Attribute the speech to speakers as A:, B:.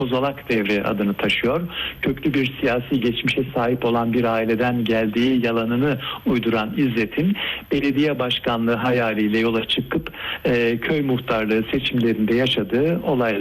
A: Kozalak devri adını taşıyor. Köklü bir siyasi geçmişe sahip olan bir aileden geldiği yalanını uyduran İzzet'in belediye başkanlığı hayaliyle yola çıkıp köy muhtarlığı seçimlerinde yaşadığı olaylar.